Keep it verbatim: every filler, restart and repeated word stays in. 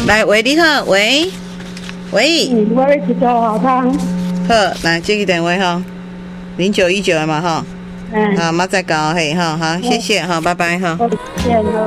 来，喂，你好，喂，喂， 嗯，我要一道好汤。 好，来这个电话哈，零九一九的嘛哈， 嗯， 好，马再搞嘿哈，好，谢谢哈，拜拜哈。 再见了。